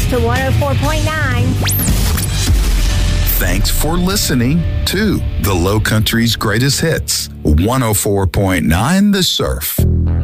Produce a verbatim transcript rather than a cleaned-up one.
to one oh four point nine. Thanks for listening to the Low Country's Greatest Hits, one oh four point nine The Surf.